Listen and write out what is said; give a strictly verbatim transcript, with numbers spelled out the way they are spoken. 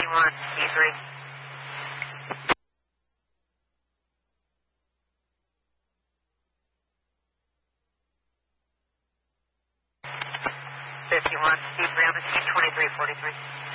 twenty-one, T three. fifty-one, T three on the scene, twenty-three forty-three.